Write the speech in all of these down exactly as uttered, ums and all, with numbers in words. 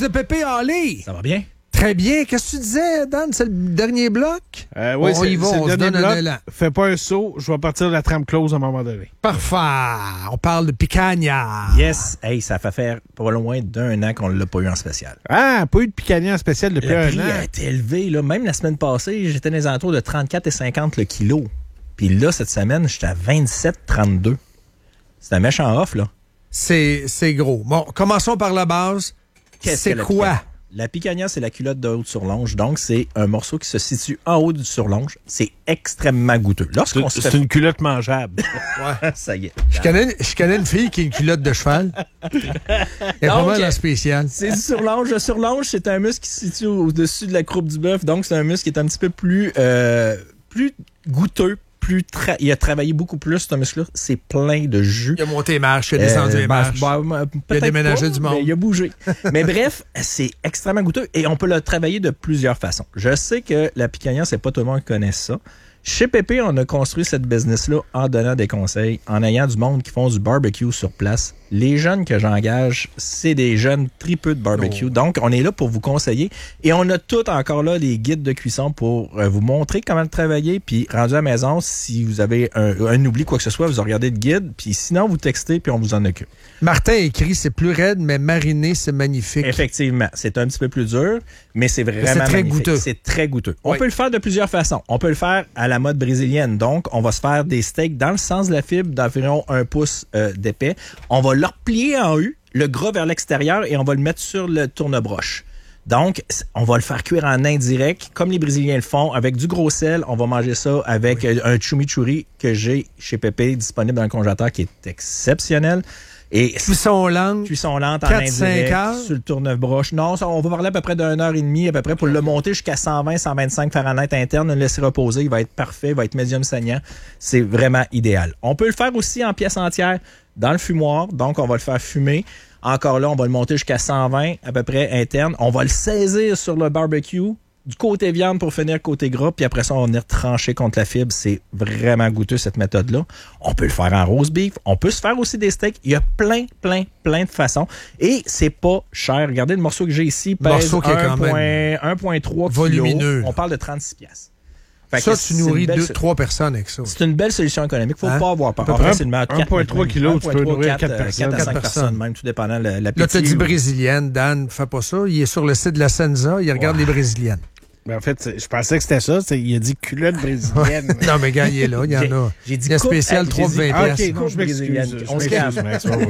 de Pépé Allé. Ça va bien? Très bien. Qu'est-ce que tu disais, Dan? C'est le dernier bloc? Euh, oui, on c'est, y va, c'est on le se dernier donne bloc. un élan. Fais pas un saut, je vais partir de la trame close à un moment donné. Parfait. On parle de picanha. Yes. Hey, ça fait faire pas loin d'un an qu'on ne l'a pas eu en spécial. Ah, pas eu de picanha en spécial depuis Le un prix an. a été élevé. Là. Même la semaine passée, j'étais dans les alentours de trente-quatre et cinquante le kilo. Puis là, cette semaine, j'étais à vingt-sept trente-deux. C'est un méchant off, là. C'est, c'est gros. Bon, commençons par la base. Qu'est-ce c'est que la quoi? picanha? La picanha, c'est la culotte de haut de surlonge. Donc, c'est un morceau qui se situe en haut du surlonge. C'est extrêmement goûteux. Lorsqu'on C'est, se c'est fait... une culotte mangeable. Ouais, ça y est. Je connais, je connais une fille qui a une culotte de cheval. Elle est pas Donc, mal en spécial. C'est du surlonge. Le surlonge, c'est un muscle qui se situe au-dessus de la croupe du bœuf. Donc, c'est un muscle qui est un petit peu plus, euh, plus goûteux. Plus tra- il a travaillé beaucoup plus, ce muscle-là. C'est plein de jus. Il a monté les marches, il a descendu Euh, les ben, marches. ben, ben, il a peut-être déménagé pas, du monde. mais il a bougé. Mais bref, c'est extrêmement goûteux et on peut le travailler de plusieurs façons. Je sais que la picanha, c'est pas tout le monde qui connaît ça. Chez Pépé, on a construit cette business-là en donnant des conseils, en ayant du monde qui font du barbecue sur place. Les jeunes que j'engage, c'est des jeunes tripeux de barbecue. Oh. Donc, on est là pour vous conseiller. Et on a tout encore là les guides de cuisson pour euh, vous montrer comment le travailler. Puis, rendu à la maison, si vous avez un, un oubli, quoi que ce soit, vous regardez le guide. Puis, sinon, vous textez, puis on vous en occupe. Martin écrit, c'est plus raide, mais mariné, c'est magnifique. Effectivement. C'est un petit peu plus dur, mais c'est vraiment c'est très magnifique. goûteux. C'est très goûteux. Oui. On peut le faire de plusieurs façons. On peut le faire à la mode brésilienne. Donc, on va se faire des steaks dans le sens de la fibre d'environ un pouce euh, d'épais. On va le replier en U, le gras vers l'extérieur, et on va le mettre sur le tourne-broche. Donc, on va le faire cuire en indirect, comme les Brésiliens le font, avec du gros sel. On va manger ça avec oui. un chimichurri que j'ai chez Pépé, disponible dans le congélateur, qui est exceptionnel. Et cuisson lente. Cuisson lente en indirect sur le tourne-broche. Non, ça, on va parler à peu près d'une heure et demie, à peu près, pour le monter jusqu'à cent vingt, cent vingt-cinq Fahrenheit interne, le laisser reposer. Il va être parfait, il va être médium saignant. C'est vraiment idéal. On peut le faire aussi en pièces entières dans le fumoir. Donc, on va le faire fumer. Encore là, on va le monter jusqu'à cent vingt, à peu près interne. On va le saisir sur le barbecue. Du côté viande pour finir côté gras, puis après ça, on va venir trancher contre la fibre. C'est vraiment goûteux, cette méthode-là. On peut le faire en roast beef. On peut se faire aussi des steaks. Il y a plein, plein, plein de façons. Et c'est pas cher. Regardez le morceau que j'ai ici. Pèse morceau qui est quand même un virgule trois volumineux. On parle de trente-six piastres. Fait ça, tu nourris deux, so- trois personnes avec ça. C'est une belle solution économique. Faut hein? pas avoir peur. un virgule trois kilos, tu peux nourrir quatre personnes. quatre à cinq personnes, même, tout dépendant de la, la Là, tu as dit brésilienne. Dan, fais pas ça. Il est sur le site de la Senza. Il regarde ouais. les brésiliennes. Ben en fait, je pensais que c'était ça. C'est, il a dit culotte brésilienne. non, mais gars, il est là. Il y en j'ai, a. J'ai dit il y a spécial trois vingt ah, OK, non, je m'excuse. On se calme.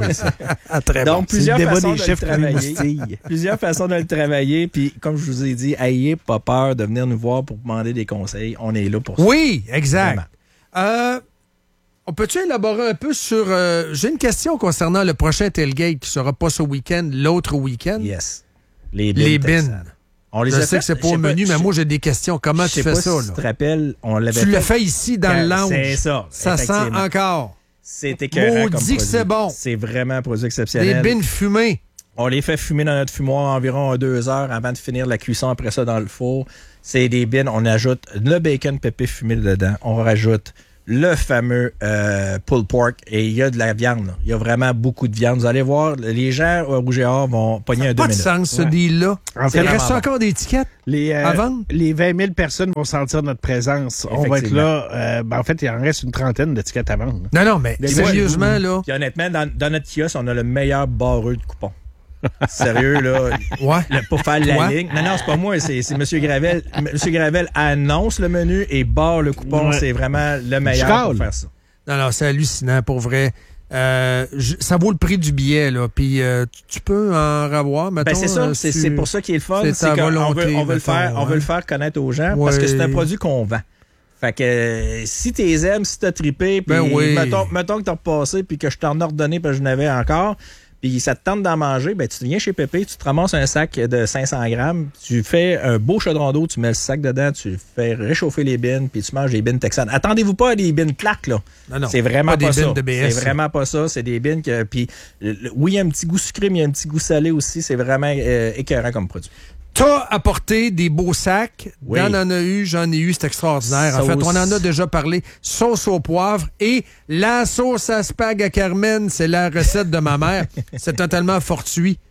ah, très Donc, bon. plusieurs c'est le façons des de chefs le travailler. plusieurs façons de le travailler. Puis, comme je vous ai dit, ayez pas peur de venir nous voir pour demander des conseils. On est là pour ça. Oui, exact. Euh, on peut-tu élaborer un peu sur... Euh, j'ai une question concernant le prochain tailgate qui sera pas ce week-end, l'autre week-end. Yes. Les bins. Les bins. On les je a sais fait, que c'est pas au menu, pas, mais moi, j'ai des questions. Comment tu fais pas ça? Si là? Tu te rappelles, on l'avait Tu fait. le fais ici, dans le lounge. C'est ça. Ça sent encore. C'est écœurant comme Maudit que c'est bon. C'est vraiment un produit exceptionnel. Les bins fumés. On les fait fumer dans notre fumoir environ deux heures avant de finir la cuisson, après ça dans le four. C'est des bins, on ajoute le bacon pépé fumé dedans. On rajoute le fameux euh, pulled pork et il y a de la viande. Là. Il y a vraiment beaucoup de viande. Vous allez voir, les gens au Rouge et Or vont pogner un deux minutes. Pas de sens, ce ouais. deal-là. En fait, il reste encore des étiquettes les, euh, à vendre? Les vingt mille personnes vont sentir notre présence. On va être là. Euh, ben, en fait, il en reste une trentaine d'étiquettes à vendre. Non, non, mais des sérieusement, ouais. là. Puis honnêtement, dans, dans notre kiosque, on a le meilleur barreux de coupons. Sérieux, là. Ouais. Le, pour faire la ouais. ligne. Non, non, c'est pas moi, c'est, c'est M. Gravel. M. Gravel annonce le menu et barre le coupon. Ouais. C'est vraiment le meilleur pour faire ça. Non, non, c'est hallucinant, pour vrai. Euh, je, ça vaut le prix du billet, là. Puis euh, tu, tu peux en revoir, mettons. Ben c'est ça, euh, c'est, tu... c'est pour ça qu'il est le fun. C'est, c'est ta qu'on volonté, veut, on veut, mettons, le faire, ouais. on veut le faire connaître aux gens ouais. parce que c'est un produit qu'on vend. Fait que euh, si t'es aimes, si t'as trippé, puis ben oui. mettons, mettons que t'as repassé puis que je t'en ai redonné parce que je n'avais encore, puis ça te tente d'en manger, ben tu viens chez Pépé, tu te ramasses un sac de cinq cents grammes, tu fais un beau chaudron d'eau, tu mets le sac dedans, tu fais réchauffer les bines, puis tu manges des bines texanes. Attendez-vous pas à des bines plaques, là. Non, non, c'est vraiment pas, pas, des ça. Bines de B S, c'est vraiment pas ça. C'est des bines que... Puis oui, il y a un petit goût sucré, mais il y a un petit goût salé aussi. C'est vraiment euh, écœurant comme produit. T'as apporté des beaux sacs. Oui. Dan en a eu, j'en ai eu, c'est extraordinaire. Sauce. En fait, on en a déjà parlé. Sauce au poivre et la sauce à spag à Carmen, c'est la recette de ma mère. C'est totalement fortuit.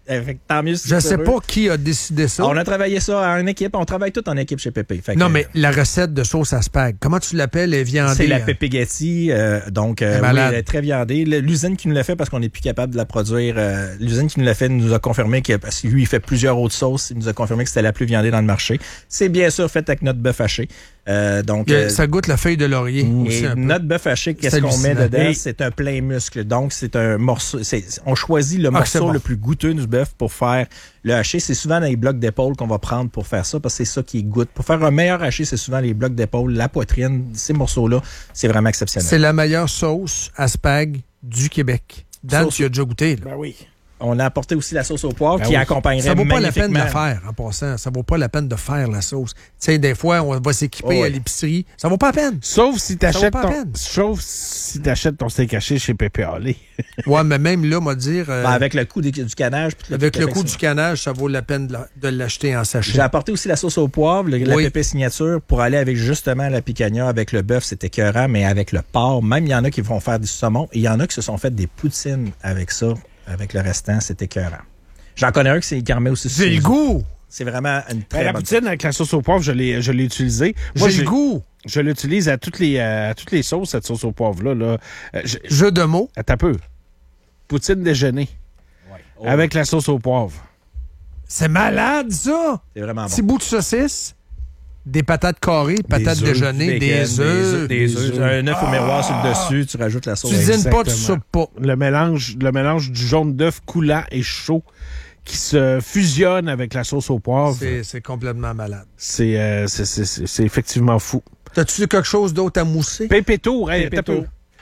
Tant mieux si Je sais pas qui a décidé ça. On a travaillé ça en équipe. On travaille tout en équipe chez Pépé. Fait non, que, mais la recette de sauce à spag, comment tu l'appelles, elle est viandée? C'est la Pépé-Gatti. Euh, donc, euh, oui, elle est très viandée. L'usine qui nous l'a fait, parce qu'on n'est plus capable de la produire, euh, l'usine qui nous l'a fait nous a confirmé que, parce que lui, il fait plusieurs autres sauces, il nous a confirmé que c'était la plus viandée dans le marché. C'est bien sûr fait avec notre bœuf haché. Euh, donc, euh, ça goûte la feuille de laurier. Et aussi notre bœuf haché, qu'est-ce qu'on met dedans? C'est un plein muscle. Donc, c'est un morceau. On choisit le ah, morceau bon. le plus goûteux du bœuf pour faire le haché. C'est souvent dans les blocs d'épaule qu'on va prendre pour faire ça, parce que c'est ça qui goûte. Pour faire un meilleur haché, c'est souvent les blocs d'épaule, la poitrine, ces morceaux-là. C'est vraiment exceptionnel. C'est la meilleure sauce à spag du Québec. Dan, sauce... tu as déjà goûté. Là. Ben oui. On a apporté aussi la sauce au poivre ben qui oui. accompagnerait ça vaut pas la peine de la faire, en passant. Ça vaut pas la peine de faire la sauce. Tu sais, des fois, on va s'équiper oh oui. à l'épicerie. Ça vaut pas la peine. Sauf si t'achètes ton... Sauf si t'achètes ton steak haché chez Pépé Allé. Ouais, mais même là, moi dire... Euh... Ben, avec le coût du canage. Avec le coût du canage, ça vaut la peine de l'acheter en sachet. J'ai apporté aussi la sauce au poivre, le, oui. la Pépé signature, pour aller avec justement la picanha, avec le bœuf, c'était écœurant, mais avec le porc. Même, il y en a qui vont faire du saumon et il y en a qui se sont fait des poutines avec ça. Avec le restant, c'est écœurant. J'en connais un qui s'est carmé aussi. J'ai le goût! C'est vraiment une très ben, la bonne poutine avec la sauce au poivre, je l'ai, je l'ai utilisée. J'ai le goût! Je l'utilise à toutes les, à toutes les sauces, cette sauce au poivre-là. Là. Je, Jeu de mots. Attends un peu. Poutine déjeuner. Ouais. Oh. Avec la sauce au poivre. C'est malade, ça! C'est vraiment bon. Petit bout de saucisse. Des patates carrées, patates déjeuner, des œufs. Des œufs. Un œuf au miroir sur le dessus, tu rajoutes la sauce. Tu dînes pas, tu soupes pas. Le mélange, le mélange du jaune d'œuf coulant et chaud qui se fusionne avec la sauce au poivre. C'est, c'est complètement malade. C'est, euh, c'est, c'est, c'est, c'est effectivement fou. T'as-tu quelque chose d'autre à mousser? Pépéto, hey, Pépéto.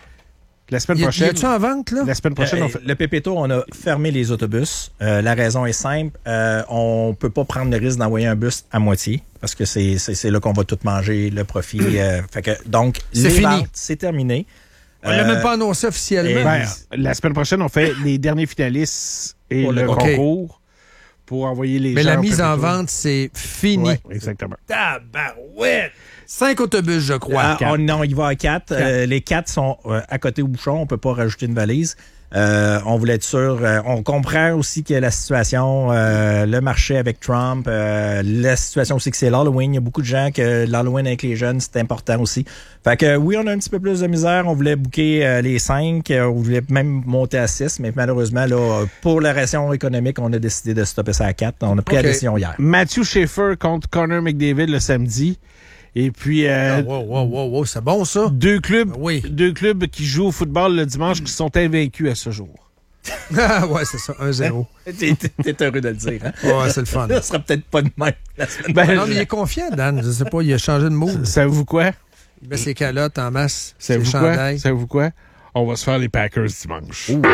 La semaine prochaine. Y a-tu en vente, là? La semaine prochaine, euh, on fait... Le Pépéto, on a fermé les autobus. Euh, la raison est simple. Euh, on peut pas prendre le risque d'envoyer un bus à moitié parce que c'est, c'est, c'est là qu'on va tout manger, le profit. euh, fait que, donc, c'est fini. Ventes, c'est terminé. On euh, l'a même pas annoncé officiellement. Ben, la semaine prochaine, on fait les derniers finalistes et le, le concours pour envoyer les Mais gens. Mais la mise en vente, c'est fini. Ouais, exactement. Tabarouette! Cinq autobus, je crois. Ah, on, non, il va à quatre. quatre. Euh, les quatre sont euh, à côté au bouchon. On peut pas rajouter une valise. Euh, on voulait être sûr. Euh, on comprend aussi que la situation, euh, le marché avec Trump, euh, la situation aussi que c'est l'Halloween. Il y a beaucoup de gens que l'Halloween avec les jeunes, c'est important aussi. Fait que oui, on a un petit peu plus de misère. On voulait booker euh, les cinq. On voulait même monter à six. Mais malheureusement, là, pour la raison économique, on a décidé de stopper ça à quatre. On a pris okay. la décision hier. Matthew Schaefer contre Connor McDavid le samedi. Et puis, euh, oh, wow, wow, wow, wow, c'est bon, ça. Deux clubs, oui. deux clubs qui jouent au football le dimanche qui sont invaincus à ce jour. Ah, ouais, c'est ça, un zéro. t'es, t'es heureux de le dire, hein? Ouais, c'est le fun. Ça sera peut-être pas de même la semaine ben, non, mais il est confiant, Dan. Je sais pas, il a changé de mot. Savez-vous quoi? Il met ses calottes en masse. Savez-vous quoi? Savez-vous quoi? On va se faire les Packers dimanche. Ouh.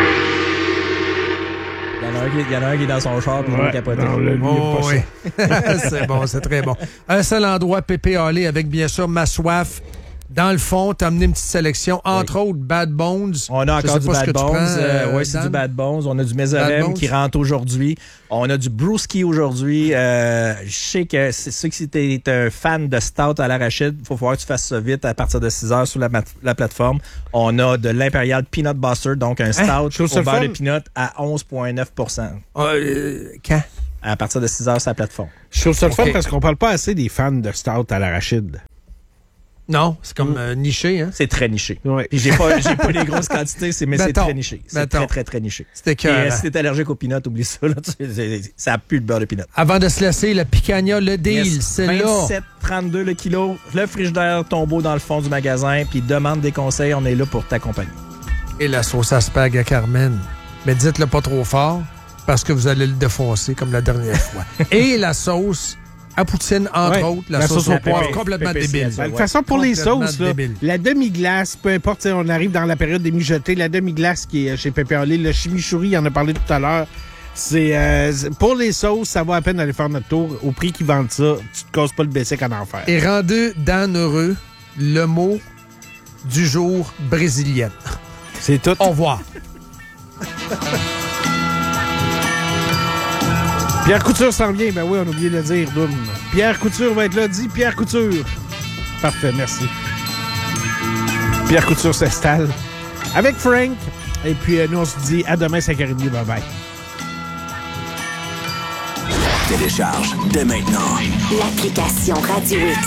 Il y, en a un qui, il y en a un qui est dans son char et ouais, capoté. Non, le, oh, oui. C'est bon, c'est très bon. Un seul endroit, Pépé Allé, avec bien sûr ma soif. Dans le fond, t'as amené une petite sélection, entre oui. autres Bad Bones. On a encore du Bad Bones. Euh, oui, c'est Dan? du Bad Bones. On a du Mésorem qui rentre aujourd'hui. On a du Brewski aujourd'hui. Euh, je sais que c'est ceux qui étaient un fan de Stout à l'arachide, il faut falloir que tu fasses ça vite à partir de six heures sur la, la plateforme. On a de l'Imperial Peanut Buster, donc un Stout hein? au beurre de peanut à onze virgule neuf pour cent. Euh, quand? À partir de six heures sur la plateforme. Je trouve ça le okay. fun parce qu'on parle pas assez des fans de Stout à l'arachide. Non, c'est comme euh, niché, hein? C'est très niché. Ouais. Puis j'ai pas, j'ai pas les grosses quantités, c'est, mais Bâton. c'est très niché. C'est Bâton. très, très, très niché. C'était que. Et euh, si t'es allergique aux peanuts, oublie ça, là. Ça pue le beurre de peanut. Avant de se laisser, le picanha, le deal, yes. c'est là. vingt-sept trente-deux le kilo. Le frigidaire tombeau dans le fond du magasin. Puis demande des conseils, on est là pour t'accompagner. Et la sauce à spag à Carmen. Mais dites-le pas trop fort, parce que vous allez le défoncer comme la dernière fois. Et la sauce à poutine, entre ouais, autres, la, la sauce, sauce au poivre, complètement débile. De toute façon, pour les sauces, là, la demi-glace, peu importe, on arrive dans la période des mijotés, la demi-glace qui est chez Pépé Allé, le chimichurri, il en a parlé tout à l'heure. C'est euh, pour les sauces, ça vaut à peine d'aller faire notre tour. Au prix qu'ils vendent ça, tu te casses pas le basic en enfer. Et rendu Dan heureux, le mot du jour brésilienne. C'est tout. Au revoir. Pierre Couture s'en vient. Ben oui, on a oublié de le dire, Doom. Pierre Couture va être là. Dis Pierre Couture. Parfait, merci. Pierre Couture s'installe avec Frank. Et puis, euh, nous, on se dit à demain, cinq heures trente. Bye-bye. Télécharge dès maintenant l'application Radio X.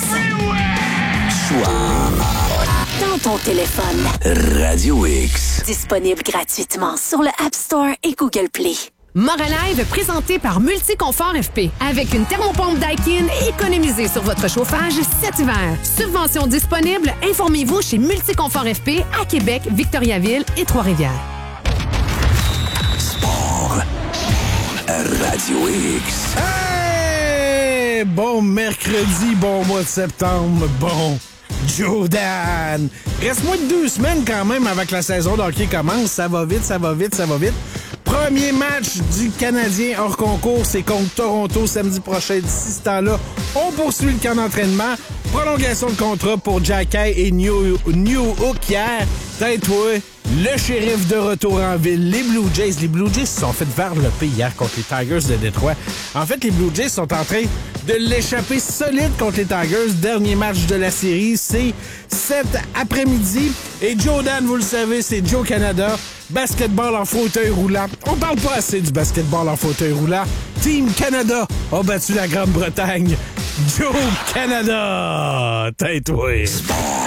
Sois dans ton téléphone. Radio X. Disponible gratuitement sur le App Store et Google Play. Moralive présenté par Multiconfort F P. Avec une thermopompe Daikin, économisez sur votre chauffage cet hiver. Subvention disponible, informez-vous chez Multiconfort F P à Québec, Victoriaville et Trois-Rivières. Sport. Radio X. Hey! Bon mercredi, bon mois de septembre, bon Jordan. Reste moins de deux semaines quand même avant que la saison de hockey commence. Ça va vite, ça va vite, ça va vite. Premier match du Canadien hors concours, c'est contre Toronto samedi prochain. D'ici ce temps-là, on poursuit le camp d'entraînement. Prolongation de contrat pour Jacky et New, New Hook hier. Tais-toi, le shérif de retour en ville. Les Blue Jays, les Blue Jays se sont fait varloper hier contre les Tigers de Détroit. En fait, les Blue Jays sont en train de l'échapper solide contre les Tigers. Dernier match de la série, c'est cet après-midi. Et Jordan, vous le savez, c'est Joe Canada. Basketball en fauteuil roulant. On parle pas assez du basketball en fauteuil roulant. Team Canada a battu la Grande-Bretagne. Joe Canada! Tais-toi! Sport.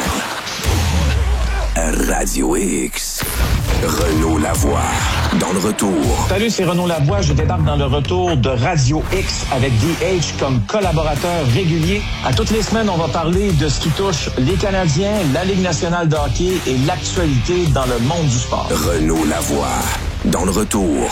Radio X. Renaud Lavoie, dans le retour. Salut, c'est Renaud Lavoie. Je débarque dans le retour de Radio X avec D H comme collaborateur régulier. À toutes les semaines, on va parler de ce qui touche les Canadiens, la Ligue nationale de hockey et l'actualité dans le monde du sport. Renaud Lavoie, dans le retour.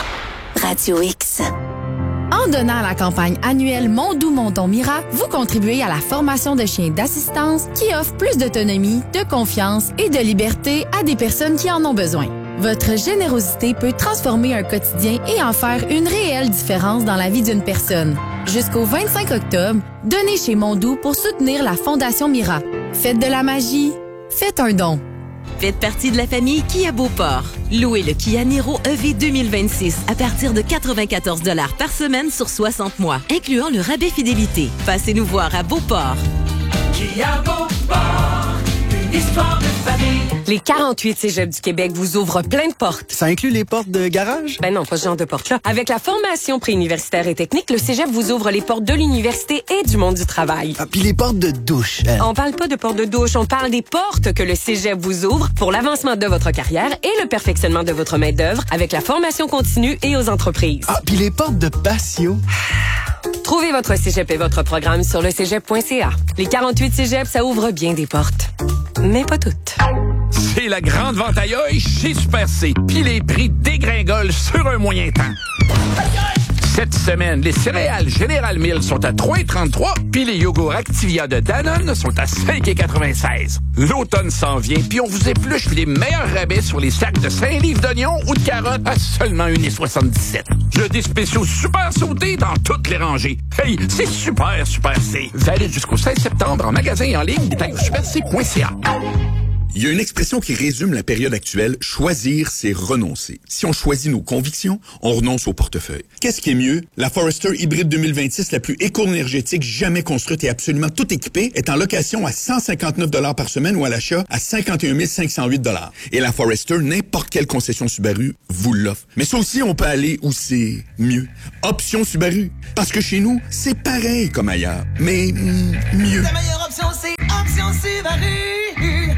Radio X. En donnant à la campagne annuelle Mon Doux Mon Ton Mira, vous contribuez à la formation de chiens d'assistance qui offre plus d'autonomie, de confiance et de liberté à des personnes qui en ont besoin. Votre générosité peut transformer un quotidien et en faire une réelle différence dans la vie d'une personne. Jusqu'au vingt-cinq octobre, donnez chez Mon Doux pour soutenir la Fondation Mira. Faites de la magie, faites un don. Faites partie de la famille Kia Beauport. Louez le Kia Niro E V deux mille vingt-six à partir de quatre-vingt-quatorze dollars par semaine sur soixante mois, incluant le rabais fidélité. Passez-nous voir à Beauport. Kia Beauport, une histoire de famille. Les quarante-huit cégeps du Québec vous ouvrent plein de portes. Ça inclut les portes de garage? Ben non, pas ce genre de portes-là. Avec la formation préuniversitaire et technique, le cégep vous ouvre les portes de l'université et du monde du travail. Ah, puis les portes de douche. Hein? On parle pas de portes de douche, on parle des portes que le cégep vous ouvre pour l'avancement de votre carrière et le perfectionnement de votre main-d'œuvre avec la formation continue et aux entreprises. Ah, puis les portes de patio. Trouvez votre cégep et votre programme sur le cégep point c a. Les quarante-huit cégeps, ça ouvre bien des portes. Mais pas toutes. C'est la grande vente aïe chez Super C. Puis les prix dégringolent sur un moyen temps. Cette semaine, les céréales Général Mills sont à trois virgule trente-trois, puis les yogourts Activia de Danone sont à cinq virgule quatre-vingt-seize. L'automne s'en vient, puis on vous épluche les meilleurs rabais sur les sacs de cinq livres d'oignons ou de carottes à seulement un virgule soixante-dix-sept. J'ai des spéciaux super sautés dans toutes les rangées. Hey, c'est super, Super C. Valide jusqu'au seize septembre en magasin et en ligne, détail au super c point c a. Il y a une expression qui résume la période actuelle. Choisir, c'est renoncer. Si on choisit nos convictions, on renonce au portefeuille. Qu'est-ce qui est mieux? La Forester Hybride deux mille vingt-six, la plus éco-énergétique jamais construite et absolument tout équipée, est en location à cent cinquante-neuf dollars par semaine ou à l'achat à cinquante et un mille cinq cent huit dollars. Et la Forester, n'importe quelle concession Subaru, vous l'offre. Mais ça aussi, on peut aller où c'est mieux. Option Subaru. Parce que chez nous, c'est pareil comme ailleurs, mais mm, mieux. La meilleure option, c'est Option Subaru.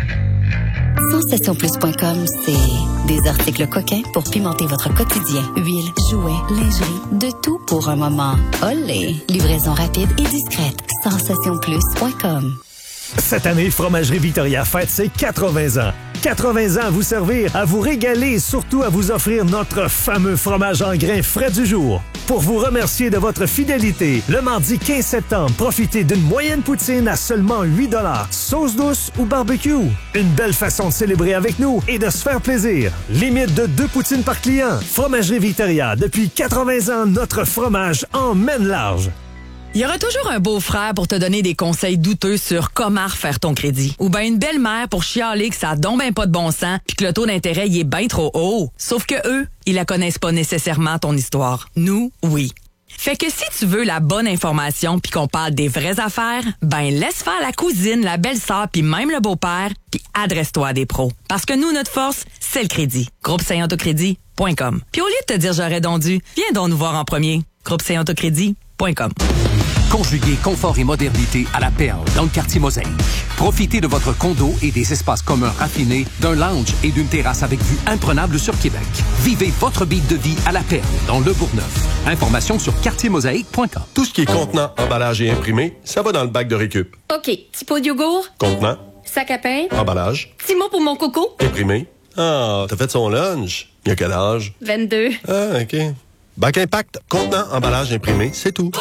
Sensation plus point com, c'est des articles coquins pour pimenter votre quotidien. Huile, jouets, lingerie, de tout pour un moment. Olé! Livraison rapide et discrète. sensation plus point com. Cette année, Fromagerie Victoria fête ses quatre-vingts ans. quatre-vingts ans à vous servir, à vous régaler et surtout à vous offrir notre fameux fromage en grains frais du jour. Pour vous remercier de votre fidélité, le mardi quinze septembre, profitez d'une moyenne poutine à seulement huit dollars, sauce douce ou barbecue. Une belle façon de célébrer avec nous et de se faire plaisir. Limite de deux poutines par client. Fromagerie Victoria, depuis quatre-vingts ans, notre fromage emmène large. Il y aura toujours un beau-frère pour te donner des conseils douteux sur comment refaire ton crédit. Ou bien une belle-mère pour chialer que ça a donc ben pas de bon sens puis que le taux d'intérêt il est bien trop haut. Sauf que eux, ils la connaissent pas nécessairement ton histoire. Nous, oui. Fait que si tu veux la bonne information puis qu'on parle des vraies affaires, ben laisse faire la cousine, la belle-sœur puis même le beau-père puis adresse-toi à des pros. Parce que nous, notre force, c'est le crédit. groupe saint autocrédit point com. Puis au lieu de te dire j'aurais donc dû, viens donc nous voir en premier. groupe saint autocrédit point com. point com. Conjuguez confort et modernité à la perle dans le quartier Mosaïque. Profitez de votre condo et des espaces communs raffinés, d'un lounge et d'une terrasse avec vue imprenable sur Québec. Vivez votre beat de vie à la perle dans le Bourgneuf. Informations sur quartier mosaïque point com. Tout ce qui est contenant, emballage et imprimé, ça va dans le bac de récup. OK. Petit pot de yogourt. Contenant, Sac à pain. emballage, Petit mot pour mon coco. imprimé. Ah, t'as fait son lunch. Il y a quel âge? vingt-deux. Ah, OK. Bac Impact, contenant, emballage, imprimé, c'est tout.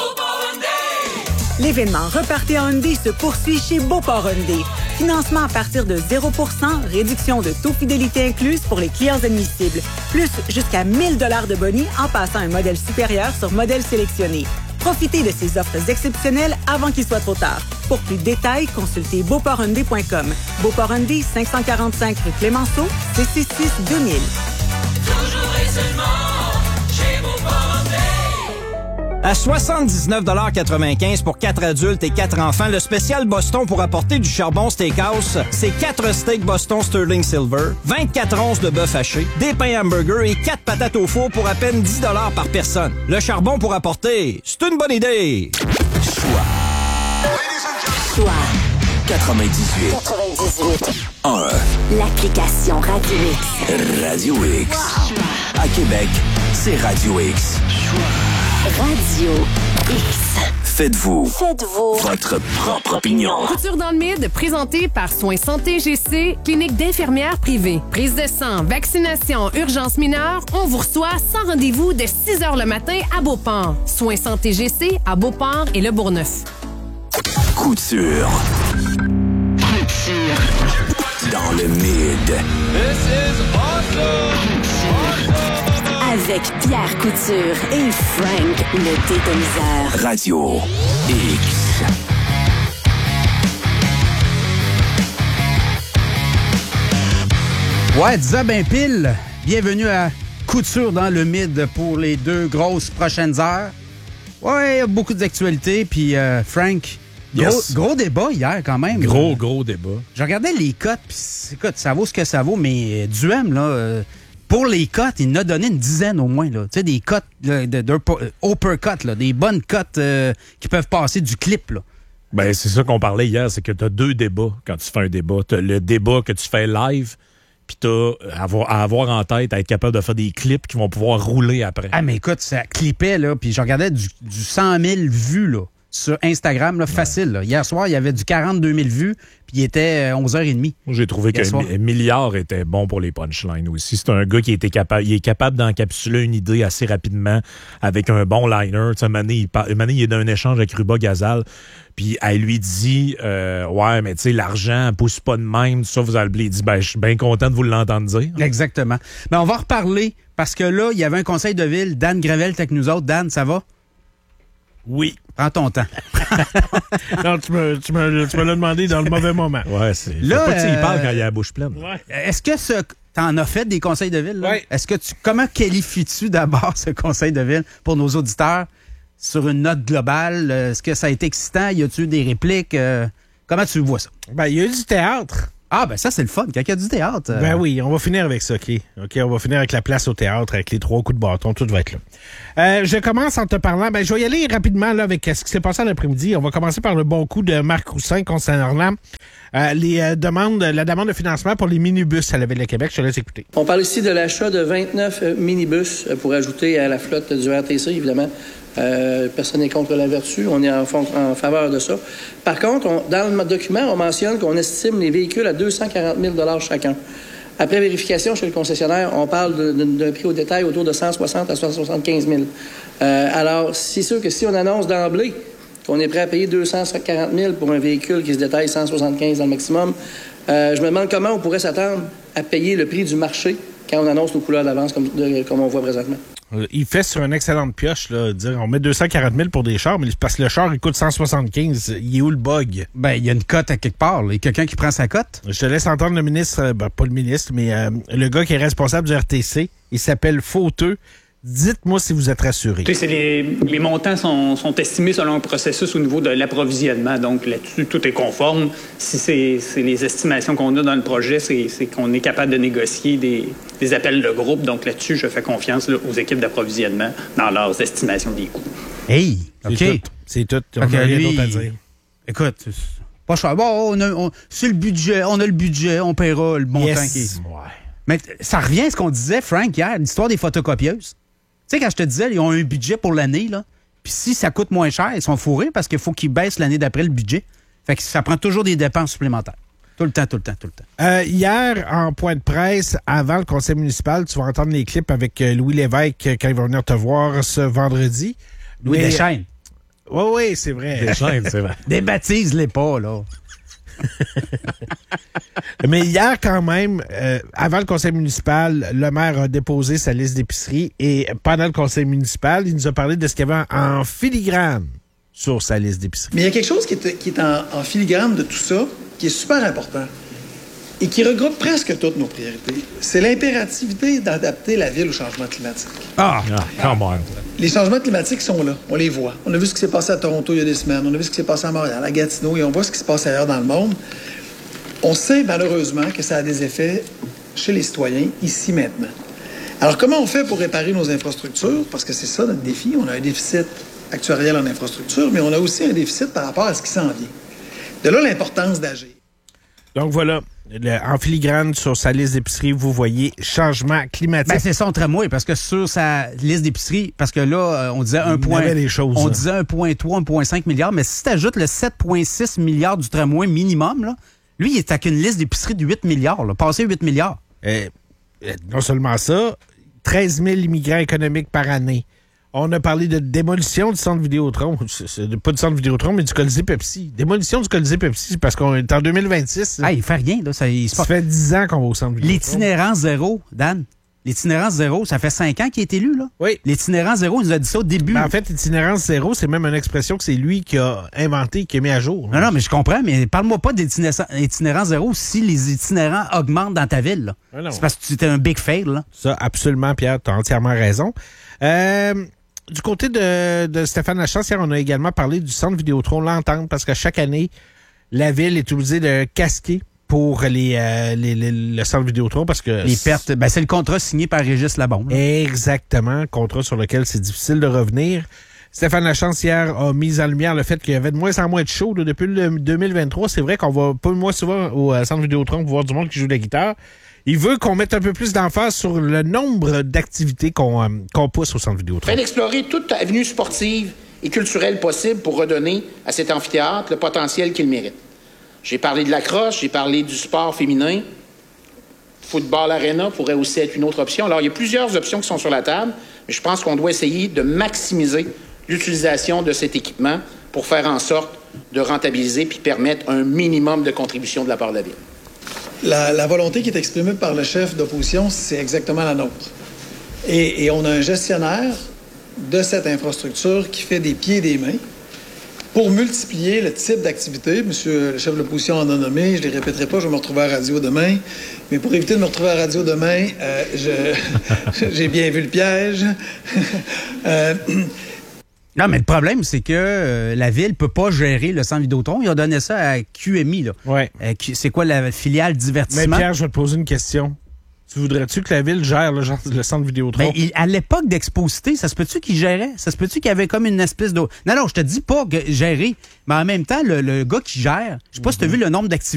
L'événement Repartez en Hyundai se poursuit chez Beauport Hyundai. Financement à partir de zéro pour cent, réduction de taux fidélité incluse pour les clients admissibles. Plus jusqu'à mille dollars de boni en passant un modèle supérieur sur modèle sélectionné. Profitez de ces offres exceptionnelles avant qu'il soit trop tard. Pour plus de détails, consultez beauport hyundai point com. Beauport Hyundai, cinq cent quarante-cinq rue Clémenceau, six six six deux mille. Toujours et seulement chez Beauport Hyundai. À soixante-dix-neuf quatre-vingt-quinze pour quatre adultes et quatre enfants, le spécial Boston pour apporter du charbon steakhouse, c'est quatre steaks Boston Sterling Silver, vingt-quatre onces de bœuf haché, des pains hamburgers et quatre patates au four pour à peine dix dollars par personne. Le charbon pour apporter, c'est une bonne idée! Choix. Choix quatre-vingt-dix-huit. quatre-vingt-dix-huit. un. L'application Radio X. Radio X. À Québec, c'est Radio X. Radio X. Faites-vous. Faites-vous. Votre propre opinion. Couture dans le mid, présenté par Soins Santé G C, clinique d'infirmières privée. Prise de sang, vaccination, urgence mineure, on vous reçoit sans rendez-vous dès six heures le matin à Beauport. Soins Santé G C à Beauport et Le Bourgneuf. Couture. Couture. Dans le mid. This is awesome. Avec Pierre Couture et Frank le détoniseur. Radio X. Ouais, dix heures ben pile. Bienvenue à Couture dans le mid pour les deux grosses prochaines heures. Ouais, il y a beaucoup d'actualités. Puis euh, Frank, gros, Yes. gros débat hier quand même. Gros, gros débat. Je regardais les cotes, puis écoute, ça vaut ce que ça vaut, mais Duhem, là, euh, pour les cotes, il en a donné une dizaine au moins. Tu sais, des cotes là, de, de, uppercut, là, des bonnes cotes euh, qui peuvent passer du clip. Là. Ben, c'est ça qu'on parlait hier, c'est que tu as deux débats quand tu fais un débat. Tu as le débat que tu fais live, puis tu as à avoir, à avoir en tête, à être capable de faire des clips qui vont pouvoir rouler après. Ah, mais écoute, ça clippait, là, puis je regardais du, du cent mille vues, là. Sur Instagram, là, facile. Là. Hier soir, il y avait du quarante-deux mille vues, puis il était onze heures trente. Moi, j'ai trouvé Hier soir. que Milliard était bon pour les punchlines aussi. C'est un gars qui était capable, il est capable d'encapsuler une idée assez rapidement avec un bon liner. Tu sais, Mané, il, par... Mané, il est dans un échange avec Ruba Gazal, puis elle lui dit euh, ouais, mais tu sais, l'argent pousse pas de même. Ça, vous allez. Il dit ben, je suis bien content de vous l'entendre dire. Exactement. Mais on va en reparler parce que là, il y avait un conseil de ville. Dan Gravel était avec nous autres. Dan, ça va? Oui. Prends ton temps. Non, tu me, tu me, tu me l'as demandé dans le mauvais moment. Ouais, c'est. Là, Faut pas que tu y euh, parles quand il y a la bouche pleine. Ouais. Est-ce que ce. T'en as fait des conseils de ville? Là? Oui. Est-ce que tu. Comment qualifies-tu d'abord ce conseil de ville pour nos auditeurs sur une note globale? Est-ce que ça a été excitant? Y a-tu eu des répliques? Euh, comment tu vois ça? Ben, il y a eu du théâtre. Ah, ben ça, c'est le fun. Quand il y a du théâtre. euh, Ben oui, on va finir avec ça, OK? OK, on va finir avec la place au théâtre, avec les trois coups de bâton, tout va être là. Euh, je commence en te parlant, ben je vais y aller rapidement là avec ce qui s'est passé l'après-midi. On va commencer par le bon coup de Marc Roussin concernant euh, les euh, demandes, la demande de financement pour les minibus à la Ville de Québec. Je te laisse écouter. On parle ici de l'achat de vingt-neuf euh, minibus euh, pour ajouter à la flotte du R T C, évidemment. Euh, personne n'est contre la vertu, on est en, fond, en faveur de ça. Par contre, on, dans le document, on mentionne qu'on estime les véhicules à deux cent quarante mille dollars chacun. Après vérification chez le concessionnaire, on parle de, de, d'un prix au détail autour de cent soixante à cent soixante-quinze mille. Euh, alors, c'est sûr que si on annonce d'emblée qu'on est prêt à payer deux cent quarante mille pour un véhicule qui se détaille cent soixante-quinze dans le maximum, euh, je me demande comment on pourrait s'attendre à payer le prix du marché quand on annonce nos couleurs d'avance comme, de, comme on voit présentement. Il fait sur une excellente pioche, là, dire on met deux cent quarante mille pour des chars, mais parce que le char, il coûte cent soixante-quinze. Il est où le bug? Ben, il y a une cote à quelque part. Il y a quelqu'un qui prend sa cote. Je te laisse entendre le ministre, ben, pas le ministre, mais euh, le gars qui est responsable du R T C. Il s'appelle Fauteux. Dites-moi si vous êtes rassuré. C'est les, les montants sont, sont estimés selon un processus au niveau de l'approvisionnement. Donc là-dessus, tout est conforme. Si c'est, c'est les estimations qu'on a dans le projet, c'est, c'est qu'on est capable de négocier des, des appels de groupe. Donc là-dessus, je fais confiance là, aux équipes d'approvisionnement dans leurs estimations des coûts. Hey, c'est OK. Tout. C'est tout. On n'a rien d'autre à dire. Écoute, pas cher. Bon, on a, on, c'est le budget. On a le budget. On paiera le montant yes. qui est... Ouais. Mais ça revient à ce qu'on disait, Frank, hier, l'histoire des photocopieuses. Tu sais, quand je te disais, ils ont un budget pour l'année, là. Puis si ça coûte moins cher, ils sont fourrés parce qu'il faut qu'ils baissent l'année d'après le budget. Fait que ça prend toujours des dépenses supplémentaires. Tout le temps, tout le temps, tout le temps. Euh, hier, en point de presse, avant le conseil municipal, tu vas entendre les clips avec Louis Lévesque quand il va venir te voir ce vendredi. Louis Mais... Deschaines. Oui, oui, c'est vrai. Deschaines, c'est vrai. Débaptise-les pas, là. Mais hier, quand même, euh, avant le conseil municipal, le maire a déposé sa liste d'épiceries et pendant le conseil municipal, il nous a parlé de ce qu'il y avait en filigrane sur sa liste d'épiceries. Mais il y a quelque chose qui est, qui est en, en filigrane de tout ça, qui est super important et qui regroupe presque toutes nos priorités. C'est l'impérativité d'adapter la ville au changement climatique. Ah, come on. Les changements climatiques sont là, on les voit. On a vu ce qui s'est passé à Toronto il y a des semaines, on a vu ce qui s'est passé à Montréal, à Gatineau, et on voit ce qui se passe ailleurs dans le monde. On sait malheureusement que ça a des effets chez les citoyens, ici, maintenant. Alors, comment on fait pour réparer nos infrastructures? Parce que c'est ça notre défi. On a un déficit actuariel en infrastructure, mais on a aussi un déficit par rapport à ce qui s'en vient. De là, l'importance d'agir. Donc voilà, le, en filigrane sur sa liste d'épicerie, vous voyez changement climatique. Ben, c'est son tramway, parce que sur sa liste d'épicerie, parce que là, on disait un point, choses, on hein. disait un virgule trois, un virgule cinq milliard, mais si tu ajoutes le sept virgule six milliards du tramway minimum, là, lui, il est avec une liste d'épicerie de huit milliards, là, passé huit milliards. Euh, non seulement ça, treize mille immigrants économiques par année. On a parlé de démolition du centre Vidéotron. C'est pas du centre Vidéotron, mais du Colisée Pepsi. Démolition du Colisée Pepsi, parce qu'on est en deux mille vingt-six. Ah, il fait rien, là. Ça, il ça fait dix ans qu'on va au centre Vidéotron. L'itinérant zéro, Dan. L'itinérance zéro, ça fait cinq ans qu'il est élu, là? Oui. L'itinérance zéro, il nous a dit ça au début. Ben en fait, l'itinérance zéro, c'est même une expression que c'est lui qui a inventé, qui a mis à jour. Non, non, mais je comprends, mais parle-moi pas d'itinérance zéro si les itinérants augmentent dans ta ville, là. C'est parce que tu étais un big fail, là. Ça, absolument, Pierre, tu as entièrement raison. Euh, du côté de, de Stéphane Lachance, hier, on a également parlé du centre Vidéotron L'Entente, parce que chaque année, la ville est obligée de casquer pour les, euh, les, les, le centre Vidéotron parce que... Les pertes, ben c'est le contrat signé par Régis Labombe. Exactement, contrat sur lequel c'est difficile de revenir. Stéphane Lachance, hier, a mis en lumière le fait qu'il y avait de moins en moins de shows là, depuis le deux mille vingt-trois. C'est vrai qu'on va pas moins souvent au euh, centre Vidéotron pour voir du monde qui joue de la guitare. Il veut qu'on mette un peu plus d'emphase sur le nombre d'activités qu'on euh, qu'on pousse au centre Vidéotron. Fait d'explorer toute avenue sportive et culturelle possible pour redonner à cet amphithéâtre le potentiel qu'il mérite. J'ai parlé de la crosse, j'ai parlé du sport féminin. Football Arena pourrait aussi être une autre option. Alors, il y a plusieurs options qui sont sur la table, mais je pense qu'on doit essayer de maximiser l'utilisation de cet équipement pour faire en sorte de rentabiliser puis permettre un minimum de contribution de la part de la Ville. La, la volonté qui est exprimée par le chef d'opposition, c'est exactement la nôtre. Et, et on a un gestionnaire de cette infrastructure qui fait des pieds et des mains pour multiplier le type d'activité. Monsieur le chef de l'opposition en a nommé, je ne les répéterai pas, je vais me retrouver à la radio demain. Mais pour éviter de me retrouver à la radio demain, euh, je, j'ai bien vu le piège. euh, Non, mais le problème, c'est que euh, la Ville peut pas gérer le centre Vidéotron. Ils ont donné ça à Q M I, là. Ouais. Euh, c'est quoi la filiale divertissement? Mais Pierre, je vais te poser une question. Tu voudrais-tu que la Ville gère le, genre, le centre Vidéotron? Ben, il, à l'époque d'Exposité, ça se peut-tu qu'il gérait? Ça se peut-tu qu'il y avait comme une espèce de... Non, non, je te dis pas que gérer, mais en même temps, le, le gars qui gère, je sais pas mm-hmm. si tu as vu le nombre d'activités